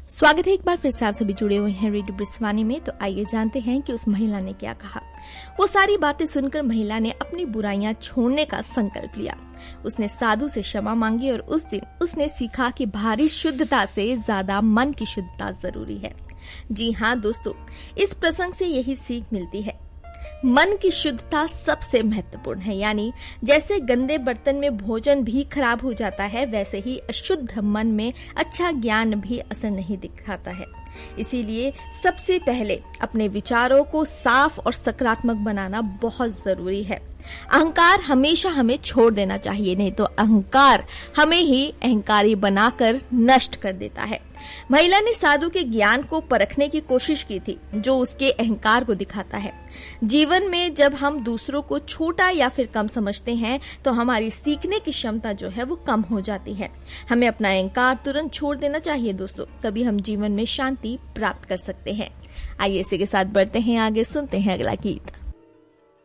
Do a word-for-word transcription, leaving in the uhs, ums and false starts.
स्वागत है एक बार फिर से आप सभी जुड़े हुए हैं रेडियो ब्रिसवानी में। तो आइए जानते हैं कि उस महिला ने क्या कहा। वो सारी बातें सुनकर महिला ने अपनी बुराइयां छोड़ने का संकल्प लिया। उसने साधु से क्षमा मांगी और उस दिन उसने सीखा कि बाहरी शुद्धता से ज्यादा मन की शुद्धता जरूरी है। जी हाँ दोस्तों, इस प्रसंग से यही सीख मिलती है। मन की शुद्धता सबसे महत्वपूर्ण है। यानी जैसे गंदे बर्तन में भोजन भी खराब हो जाता है, वैसे ही अशुद्ध मन में अच्छा ज्ञान भी असर नहीं दिखाता है। इसीलिए सबसे पहले अपने विचारों को साफ और सकारात्मक बनाना बहुत जरूरी है। अहंकार हमेशा हमें छोड़ देना चाहिए, नहीं तो अहंकार हमें ही अहंकारी बनाकर नष्ट कर देता है। महिला ने साधु के ज्ञान को परखने की कोशिश की थी, जो उसके अहंकार को दिखाता है। जीवन में जब हम दूसरों को छोटा या फिर कम समझते हैं, तो हमारी सीखने की क्षमता जो है वो कम हो जाती है। हमें अपना अहंकार तुरंत छोड़ देना चाहिए दोस्तों, तभी हम जीवन में शांति प्राप्त कर सकते हैं। आइए इसी के साथ बढ़ते हैं आगे, सुनते हैं अगला गीत।